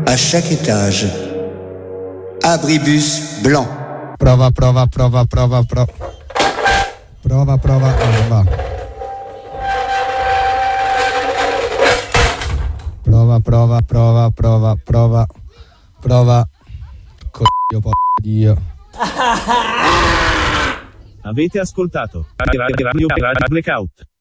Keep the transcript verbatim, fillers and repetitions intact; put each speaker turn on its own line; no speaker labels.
à chaque étage. Abribus blanc.
Prova, prova, prova, prova, prova. Prova, prova, prova. Prova, prova, prova, prova, prova. Prova. Coglio, po' Dio.
Avete ascoltato Radio Radio Blackout.